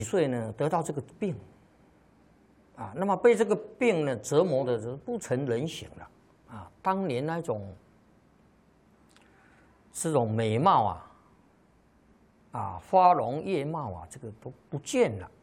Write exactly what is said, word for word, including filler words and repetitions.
岁呢得到这个病，啊，那么被这个病呢折磨的是不成人形了，啊，当年那种这种美貌啊，啊，花容月貌啊，这个都不见了。